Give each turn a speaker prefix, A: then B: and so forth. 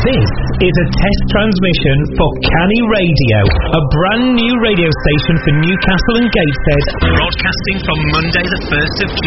A: This is a test transmission for Canny Radio, a brand new radio station for Newcastle and Gateshead, broadcasting from Monday the 1st of June.